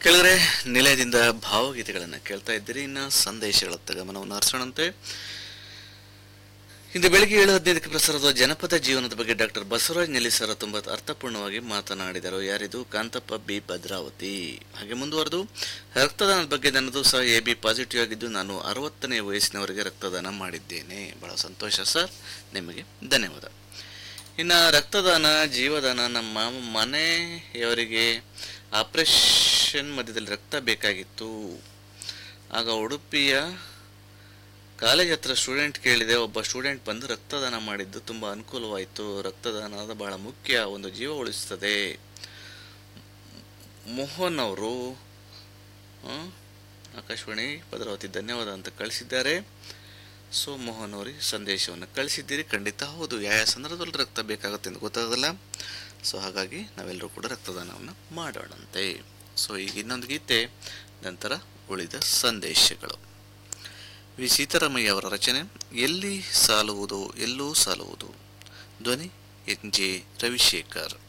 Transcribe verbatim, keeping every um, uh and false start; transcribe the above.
ಕೆಳಗಡೆ ನಿಲಯದಿಂದ ಭಾವಗೀತೆಗಳನ್ನು ಕೇಳ್ತಾ ಇದ್ದೀರಿ. ಇನ್ನು ಸಂದೇಶಗಳತ್ತ ಗಮನವನ್ನು ಹರಿಸೋಣಂತೆ. ಇಂದು ಬೆಳಿಗ್ಗೆ ಏಳು ಹದಿನೈದಕ್ಕೆ ಪ್ರಸಾರದ ಜನಪದ ಜೀವನದ ಬಗ್ಗೆ ಡಾಕ್ಟರ್ ಬಸವರಾಜ್ ನೆಲ್ಲಿಸರ ತುಂಬ ಅರ್ಥಪೂರ್ಣವಾಗಿ ಮಾತನಾಡಿದರು. ಯಾರಿದು? ಕಾಂತಪ್ಪ ಬಿ ಭದ್ರಾವತಿ. ಹಾಗೆ ಮುಂದುವರೆದು ರಕ್ತದಾನದ ಬಗ್ಗೆ ನನ್ನದು ಸಹ ಎ ಬಿ ಪಾಸಿಟಿವ್ ಆಗಿದ್ದು ನಾನು ಅರವತ್ತನೇ ವಯಸ್ಸಿನವರೆಗೆ ರಕ್ತದಾನ ಮಾಡಿದ್ದೇನೆ. ಬಹಳ ಸಂತೋಷ ಸರ್, ನಿಮಗೆ ಧನ್ಯವಾದ. ಇನ್ನು ರಕ್ತದಾನ ಜೀವದಾನ. ನಮ್ಮ ಮನೆಯವರಿಗೆ ಆಪರೇಷನ್ ಮಧ್ಯದಲ್ಲಿ ರಕ್ತ ಬೇಕಾಗಿತ್ತು. ಆಗ ಉಡುಪಿಯ ಕಾಲೇಜ್ ಹತ್ರ ಸ್ಟೂಡೆಂಟ್ ಕೇಳಿದೆ. ಒಬ್ಬ ಸ್ಟೂಡೆಂಟ್ ಬಂದು ರಕ್ತದಾನ ಮಾಡಿದ್ದು ತುಂಬ ಅನುಕೂಲವಾಯಿತು. ರಕ್ತದಾನ ಬಹಳ ಮುಖ್ಯ, ಒಂದು ಜೀವ ಉಳಿಸ್ತದೆ. ಮೋಹನ್ ಅವರು ಆಕಾಶವಾಣಿ ಭದ್ರಾವತಿ ಧನ್ಯವಾದ ಅಂತ ಕಳಿಸಿದ್ದಾರೆ. ಸೊ ಮೋಹನ್ ಅವರಿಗೆ ಸಂದೇಶವನ್ನು ಕಳಿಸಿದ್ದೀರಿ. ಖಂಡಿತ ಹೌದು, ಯಾವ ಸಂದರ್ಭದಲ್ಲಿ ರಕ್ತ ಬೇಕಾಗುತ್ತೆ ಅಂತ ಗೊತ್ತಾಗಲ್ಲ. ಸೊ ಹಾಗಾಗಿ ನಾವೆಲ್ಲರೂ ಕೂಡ ರಕ್ತದಾನವನ್ನು ಮಾಡೋಣಂತೆ. ಸೊ ಈಗ ಇನ್ನೊಂದು ಗೀತೆ, ನಂತರ ಉಳಿದ ಸಂದೇಶಗಳು. ವಿ ಸೀತಾರಾಮಯ್ಯ ಅವರ ರಚನೆ. ಎಲ್ಲಿ ಸಾಲುವುದು ಎಲ್ಲೂ ಸಾಲುವುದು. ಧ್ವನಿ ಎನ್ ಜೆ ರವಿಶೇಖರ್.